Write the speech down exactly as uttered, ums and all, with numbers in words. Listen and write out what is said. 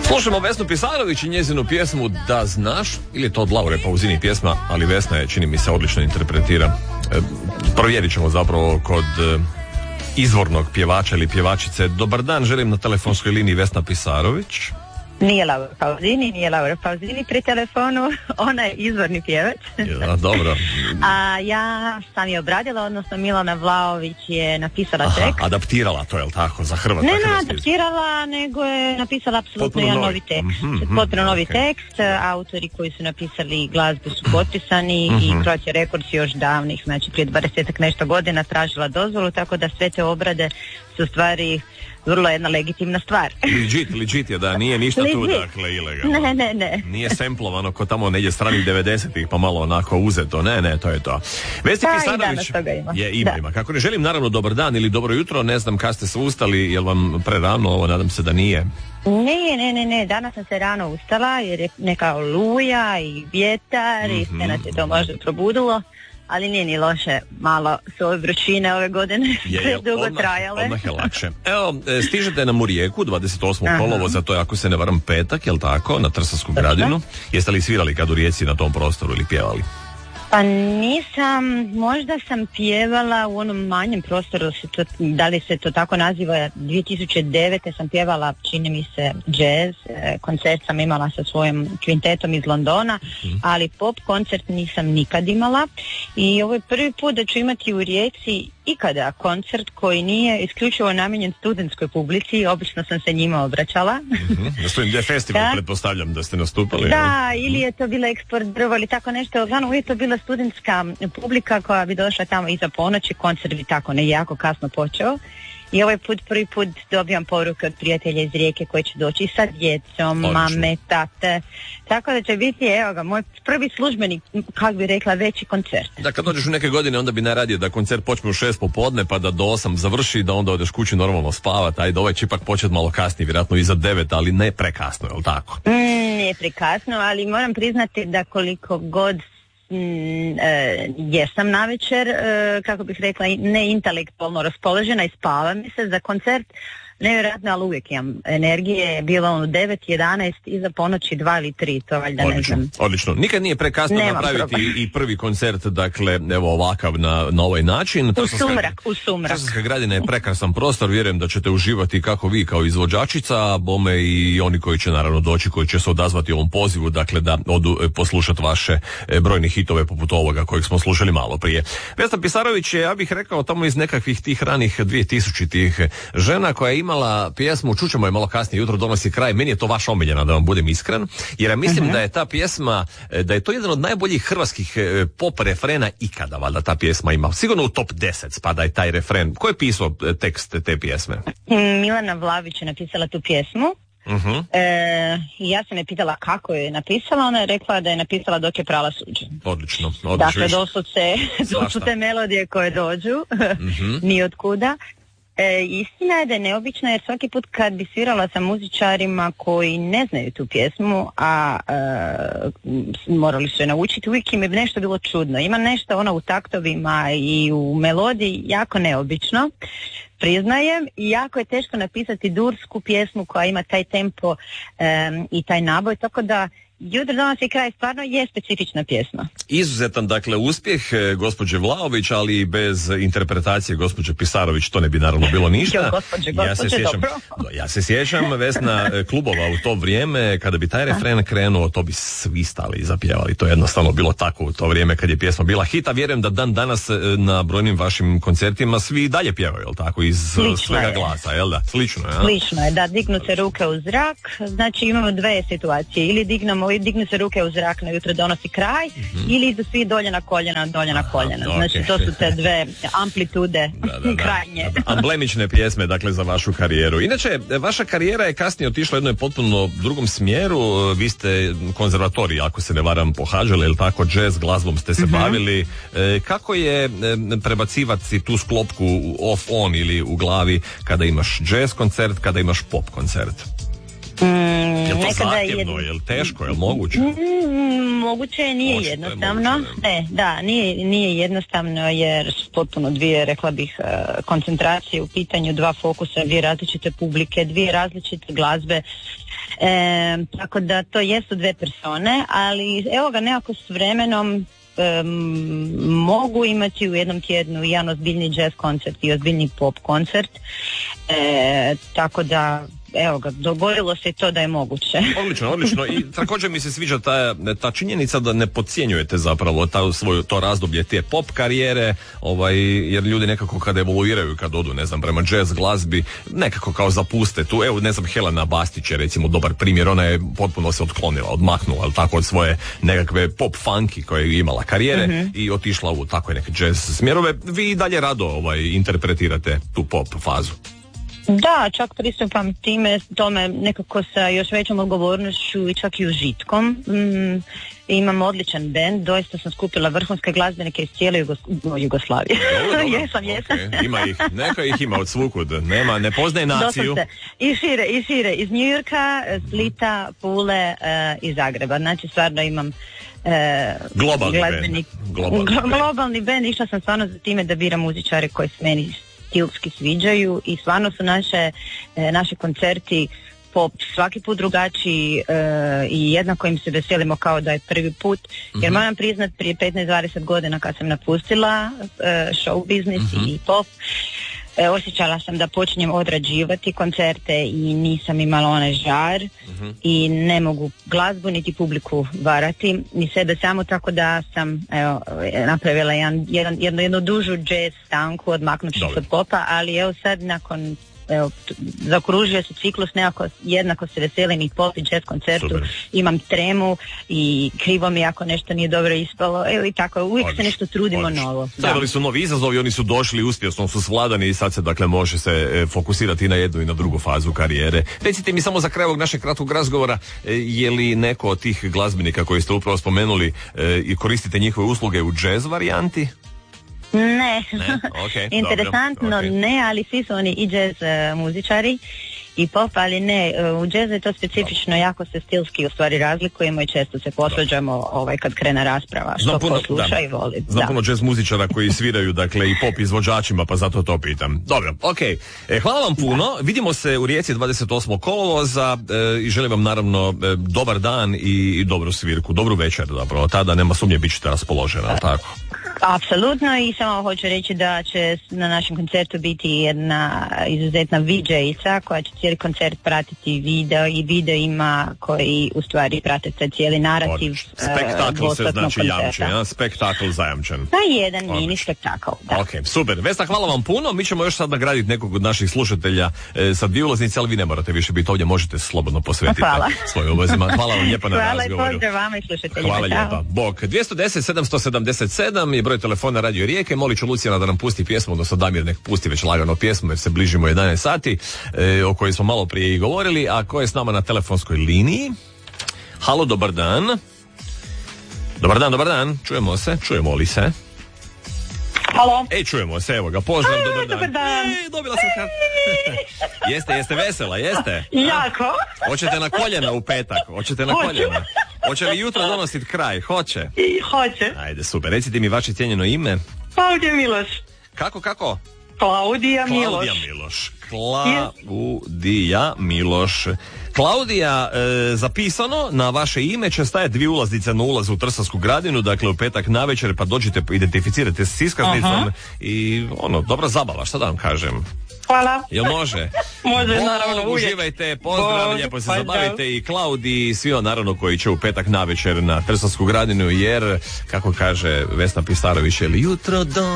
Slušamo Vesnu Pisarović i njezinu pjesmu Da znaš, ili je to od Laure Pauzini pjesma, ali Vesna je, čini mi se, odlično interpretira. E, provjerit ćemo zapravo kod e, izvornog pjevača ili pjevačice. Dobar dan, želim na telefonskoj liniji Vesna Pisarović. Nije Laura Pauzini, nije Laura Pauzini pri telefonu, ona je izvorni pjevač. Ja, dobro. A ja sam je obradila, odnosno Milana Vlaović je napisala Aha, tekst. adaptirala, to je li tako, za Hrvata? Ne, ne adaptirala, nego je napisala apsolutno jedan novi tekst. Mm-hmm, potpuno novi okay. tekst, autori koji su napisali glazbu su potpisani mm-hmm. i Croatia Records još davnih, znači prije dvadesetak nešto godina tražila dozvolu, tako da sve te obrade su stvari vrlo jedna legitimna stvar. Legit, legit je da nije ništa tu, dakle, ilegalno. Ne, ne, ne. Nije semplovano ko tamo negdje stranih devedesetih pa malo onako uzeto. Ne, ne, to je to. Vesna Pisarović ima. je ima, ima. Kako ne želim, naravno, dobar dan ili dobro jutro, ne znam kad ste se ustali, jel vam prerano ovo, nadam se da nije. Ne, ne, ne, ne, danas sam se rano ustala jer je neka oluja i vjetar mm-hmm. i sve nas je to možda probudilo. Ali nije ni loše, malo su ove vrućine ove godine je, dugo odmah, trajale. Odmah je lakše. Evo, stižete nam u Rijeku dvadeset osmog kolovoza, to je, ako se ne varam, petak, jel tako, na Trsansku gradinu. Jeste li svirali kad u Rijeci na tom prostoru ili pjevali? Pa nisam, možda sam pjevala u onom manjem prostoru, se to, da li se to tako naziva, dvije tisuće devete sam pjevala, čini mi se, jazz, koncert sam imala sa svojim kvintetom iz Londona, mm. ali pop koncert nisam nikad imala i ovo je prvi put da ću imati u Rijeci ikada koncert koji nije isključivo namijenjen studentskoj publici, obično sam se njima obraćala. Mm-hmm. Da ste festival, da. Pretpostavljam da ste nastupali. Da, ili, ili je to bila Eksport drvo ili tako nešto, uglavnom je to bila studentska publika koja bi došla tamo iza ponoći, koncert bi tako ne jako kasno počeo. I ovaj put, prvi put dobijam poruke od prijatelja iz Rijeke koji će doći sa djecom, mame, tate. Tako da će biti, evo ga, moj prvi službeni, kako bi rekla, veći koncert. Da, kad dođeš u neke godine, onda bi najradije da koncert počne u šest popodne, pa da do osam završi, da onda odeš kući normalno spavati, ajde, ovaj će ipak početi malo kasnije, vjerojatno iza devet, ali ne prekasno, je li tako? Mm, nije prekasno, ali moram priznati da koliko god Mm, e, jesam navečer, e, kako bih rekla, ne intelektualno raspoložena i spava mi se za koncert, nevjerojatno, ali uvijek imam energije, bilo ono devet, jedanaest, iza ponoći dva ili tri, to valjda odlično, ne znam. Odlično, nikad nije prekasno Nemam napraviti problem. I prvi koncert, dakle, evo ovakav na, na ovaj način. U sumrak, u sumrak. Trsanska gradina je prekrasan prostor, vjerujem da ćete uživati kako vi kao izvođačica, bome i oni koji će naravno doći, koji će se odazvati ovom pozivu, dakle da odu poslušati vaše brojne hitove poput ovoga kojeg smo slušali malo prije. Vesna Pisarović je, ja bih rekao, tamo iz nekakvih tih ranih dvije tisućitih žena koja je imala pjesmu, čućemo je malo kasnije, jutro donosi kraj, meni je to vaša omiljena, da vam budem iskren, jer ja mislim uh-huh. da je ta pjesma, da je to jedan od najboljih hrvatskih pop refrena ikada, valjda ta pjesma ima. Sigurno u top deset spada je taj refren. Ko je pisao tekst te pjesme? Milana Vlaović je napisala tu pjesmu. Uh-huh. E, ja sam je pitala kako je napisala, ona je rekla da je napisala dok je prala suđe. Odlično, odlično. Dakle, doslovce, to su te melodije koje dođu, uh-huh. ni od kuda. E, istina je da je neobična jer svaki put kad bi svirala sa muzičarima koji ne znaju tu pjesmu, a e, morali su je naučiti, uvijek im je nešto bilo čudno. Ima nešto ono u taktovima i u melodiji jako neobično, priznajem, i jako je teško napisati dursku pjesmu koja ima taj tempo e, i taj naboj, tako da Jutro donosi kraj stvarno je specifična pjesma. Izuzetan, dakle, uspjeh e, gospođe Vlaović, ali i bez interpretacije gospođe Pisarović to ne bi naravno bilo ništa. Jo, gospođe, gospođe, ja se sjećam, dobro. Ja se sjećam, Vesna, klubova u to vrijeme, kada bi taj refren krenuo, to bi svi stali i zapjevali. To je jednostavno bilo tako u to vrijeme kad je pjesma bila hit, a vjerujem da dan danas na brojnim vašim koncertima svi dalje pjevaju, jel tako, iz Slično svega je. glasa, jel da? Slično je, a? Slično je, da, dignu se ruke u zrak, znači imamo dve situacije, ili dignemo dignu se ruke u zrak na jutro donosi kraj, mm-hmm. ili idu svi dolje na koljena, dolje na koljena. Aha, znači okay. to su te dve amplitude da, da, da. krajnje. Amblemične pjesme, dakle, za vašu karijeru. Inače, vaša karijera je kasnije otišla u jednom potpuno drugom smjeru. Vi ste konzervatorij, ako se ne varam, pohađali, ili tako, jazz, glazbom ste se mm-hmm. bavili. E, kako je e, prebacivati tu sklopku off-on ili u glavi kada imaš jazz koncert, kada imaš pop koncert? Mm, je to zahtjevno, je li teško, je li moguće? Mm, moguće je, nije Očito jednostavno. Je moguće, ne, da, nije, nije jednostavno jer su potpuno dvije, rekla bih, koncentracije u pitanju, dva fokusa, dvije različite publike, dvije različite glazbe. E, tako da to jesu dve persone, ali evo ga nekako s vremenom Um, mogu imati u jednom tjednu jedan ozbiljni jazz koncert i ozbiljni pop koncert, e, tako da evo ga, dogodilo se to da je moguće. Odlično, odlično. I također mi se sviđa ta, ta činjenica da ne podcjenjujete zapravo ta, svoju, to razdoblje te pop karijere, ovaj, jer ljudi nekako kad evoluiraju, kad odu, ne znam, prema jazz glazbi, nekako kao zapuste tu. Evo, ne znam, Helena Bastić je recimo dobar primjer, ona je potpuno se otklonila, odmaknula, ali tako, od svoje nekakve pop funky koje je imala karijere, mm-hmm. i otišla u takve neke jazz smjerove. Vi i dalje rado ovaj, interpretirate tu pop fazu. Da, čak pristupam time, tome nekako sa još većom odgovornošću i čak i užitkom. Mm, imam odličan bend, doista sam skupila vrhunske glazbenike iz cijele Jugos- Jugoslavije. jesam, jesam. Okay. Ima ih, neka ih ima od svukud, nema, ne poznaje naciju. I šire, i šire, iz New Yorka, Splita, Pule uh, i Zagreba. Znači stvarno imam uh, globalni glazbenik, bend. Globalni, globalni bend. Išla sam stvarno za time da biram muzičare koji se meni stilski sviđaju i stvarno su naše, e, naši koncerti pop svaki put drugačiji e, i jednako im se veselimo kao da je prvi put, jer mm-hmm. moram priznat prije petnaest dvadeset godina kad sam napustila e, show biznis mm-hmm. i pop, e, osjećala sam da počinjem odrađivati koncerte i nisam imala onaj žar mm-hmm. i ne mogu glazbu niti publiku varati ni sebe samo, tako da sam evo, napravila jedan, jedan, jednu, jednu dužu jazz stanku odmaknući se od popa, ali evo sad nakon evo, zakružio se ciklus, nekako jednako se veselim i pop i jazz koncertu. Super. Imam tremu i krivo mi ako nešto nije dobro ispalo, evo i tako, uvijek odlično, se nešto trudimo odlično. Novo. Trebali su novi izazovi, oni su došli, uspješno su svladani i sad se dakle može se e, fokusirati na jednu i na drugu fazu karijere. Recite mi samo za kraj ovog našeg kratkog razgovora, e, je li neko od tih glazbenika koji ste upravo spomenuli e, i koristite njihove usluge u jazz varijanti? Ne, ne? Okay, interesantno dobro, okay. Ne, ali svi su oni i jazz uh, muzičari i pop, ali ne, uh, u jazzu je to specifično, dobro. Jako se stilski u stvari razlikujemo i često se posvađamo ovaj, kad krene rasprava, što ko sluša i voli. Znam da. Puno jazz muzičara koji sviraju, dakle, i pop izvođačima, pa zato to pitam. Dobro, ok. E, hvala vam puno, da. Vidimo se u Rijeci dvadeset osmog kolovoza e, i želim vam naravno e, dobar dan i, i dobru svirku, dobru večer zapravo, tada nema sumnje bit ćete raspoložena, ali tako? Apsolutno, i samo hoću reći da će na našem koncertu biti jedna izuzetna vi džej-ica koja će cijeli koncert pratiti video i videima koji u stvari prate taj cijeli narativ. Spektakl uh, se znači jamči, ja? Spektakl zajamčen. Pa jedan Odlično. Mini spektakl, da. Ok, super. Vesna, hvala vam puno. Mi ćemo još sad nagraditi nekog od naših slušatelja e, sa dvije ulaznice, ali vi ne morate više biti ovdje, možete se slobodno posvetiti svojim obvezima. Hvala vam lijepa na hvala razgovoru. Hvala i pozdrav vama i slušateljima. Hvala lijepa. Bok. dvjesto deset sedamsto sedamdeset sedam je broj telefona Radio Rijeke. Molit ću Lucijana da nam pusti pjesmu, odnosno Damir nek pusti već lagano pjesmu jer se bližimo jedanaest sati, e, o kojoj smo malo prije i govorili, a ko je s nama na telefonskoj liniji? Halo, dobar dan. Dobar dan, dobar dan. Čujemo se, čujemo li se? Halo. Ej, čujemo se, evo ga, pozdrav, Aj, dobar dan. Dobar dan. Ej, dobila sam kart. Jeste, jeste vesela, jeste? Jako. A? Hoćete na koljena u petak? Hoćete na Hoću. koljena? Hoće li jutro donositi kraj? Hoće? I hoće. Ajde, super. Recite mi vaše cijenjeno ime. Klaudija Miloš. Kako, kako? Klaudija Miloš. Klaudija Miloš. Klaudija Miloš. Klaudija, e, zapisano na vaše ime će stajati dvije ulaznice na ulazu u Trstarsku gradinu, dakle u petak navečer, pa dođite, identificirate se s iskaznicom. Aha. I ono, dobra zabava, šta da vam kažem? Hvala. Jel može? Može, Bog, naravno, uvijek. Uživajte, pozdrav, Bog, lijepo se pa zabavite i Klaudiji i svima naravno koji će u petak navečer na Trstarsku gradinu, jer, kako kaže Vesna Pistarović, je li jutro do...